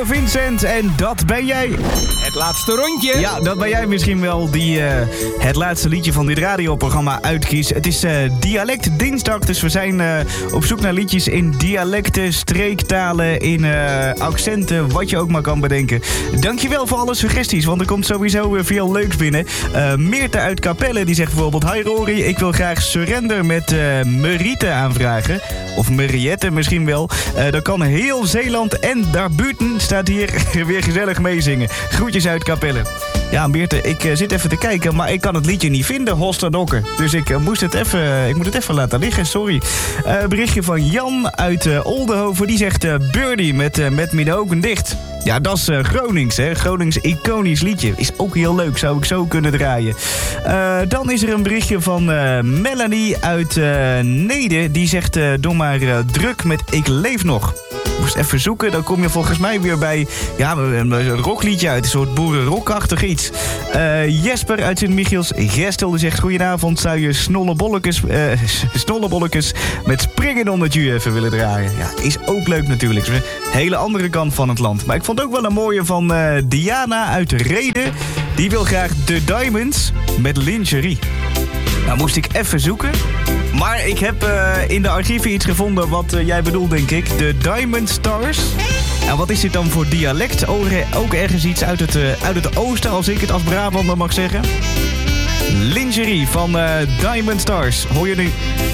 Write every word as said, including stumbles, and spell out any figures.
Jonge Vincent en dat ben jij. Het laatste rondje. Ja, dat ben jij misschien wel die uh, het laatste liedje van dit radioprogramma uitkiest. Het is uh, Dialect Dinsdag, dus we zijn uh, op zoek naar liedjes in dialecten, streektalen, in uh, accenten, wat je ook maar kan bedenken. Dankjewel voor alle suggesties, want er komt sowieso weer veel leuks binnen. Uh, Meerte uit Capelle, die zegt bijvoorbeeld: Hi Rory, ik wil graag Surrender met uh, Merite aanvragen. Of Mariette misschien wel. Uh, dan kan heel Zeeland en daarbuiten staat hier weer gezellig meezingen. Groetjes uit Capelle. Ja, Meerte, ik uh, zit even te kijken, maar ik kan het liedje niet vinden, Hosterdokken. Dus ik, uh, moest het even, ik moet het even laten liggen, sorry. Uh, berichtje van Jan uit uh, Oldenhoven, die zegt uh, Birdie met, uh, met mijn ogen dicht. Ja, dat is uh, Gronings, hè. Gronings iconisch liedje. Is ook heel leuk, zou ik zo kunnen draaien. Uh, dan is er een berichtje van uh, Melanie uit uh, Nede. Die zegt, uh, doe maar uh, druk met Ik leef nog. Moest even zoeken, dan kom je volgens mij weer bij ja, een, een rockliedje uit. Een soort boerenrockachtig iets. Uh, Jesper uit Sint-Michiels Gestel die zegt: goedenavond, zou je snollebolletjes, uh, snollebolletjes met springen onder het even willen draaien? Ja, is ook leuk natuurlijk. Een hele andere kant van het land. Maar ik vond ook wel een mooie van uh, Diana uit Reden. Die wil graag The Diamonds met lingerie. Nou moest ik even zoeken. Maar ik heb uh, in de archieven iets gevonden wat uh, jij bedoelt, denk ik. De Diamond Stars. En wat is dit dan voor dialect? Ook ergens iets uit het, uh, uit het oosten, als ik het als Brabander mag zeggen. Lingerie van uh, Diamond Stars. Hoor je nu?